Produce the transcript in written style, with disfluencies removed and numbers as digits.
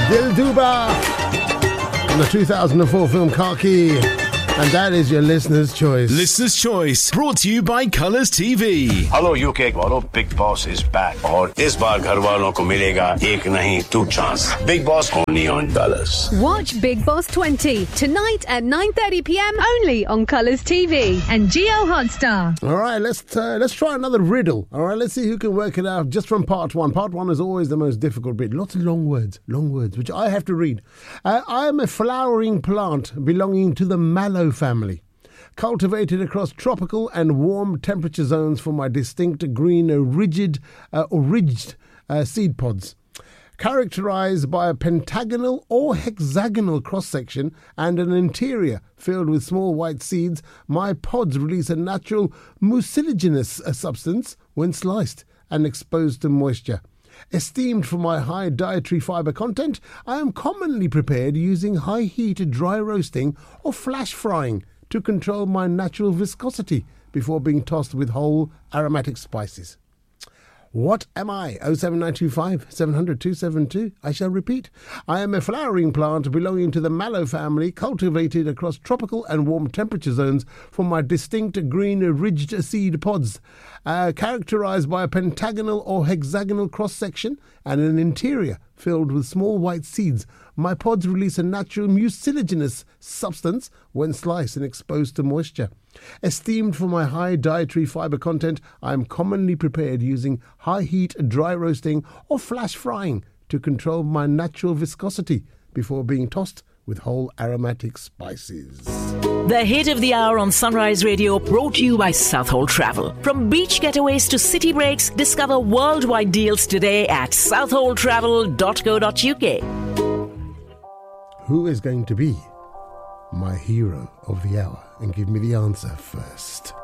Dilduba from the 2004 film Khaki. And that is your listener's choice. Listener's Choice, brought to you by Colours TV. Hello UK वालों, Big Boss is back. और इस बार घर वालों को मिलेगा एक नहीं 2 chance. Big Boss only on Colours. Watch Big Boss 20 tonight at 9:30 p.m. only on Colours TV and Geo Hotstar. All right, let's try another riddle. All right, let's see who can work it out just from part one. Part one is always the most difficult bit. Lots of long words, which I have to read. I am a flowering plant belonging to the mallow family, cultivated across tropical and warm temperature zones for my distinct green ridged seed pods. Characterized by a pentagonal or hexagonal cross-section and an interior filled with small white seeds, my pods release a natural mucilaginous substance when sliced and exposed to moisture. Esteemed for my high dietary fibre content, I am commonly prepared using high heat dry roasting or flash frying to control my natural viscosity before being tossed with whole aromatic spices. What am I? 07925 700 272. I shall repeat. I am a flowering plant belonging to the mallow family, cultivated across tropical and warm temperature zones for my distinct green ridged seed pods, characterized by a pentagonal or hexagonal cross-section and an interior filled with small white seeds. My pods release a natural mucilaginous substance when sliced and exposed to moisture. Esteemed for my high dietary fibre content, I am commonly prepared using high heat dry roasting or flash frying to control my natural viscosity before being tossed with whole aromatic spices. The hit of the hour on Sunrise Radio, brought to you by Southhold Travel. From beach getaways to city breaks, discover worldwide deals today at southholdtravel.co.uk. Who is going to be my hero of the hour? And give me the answer first.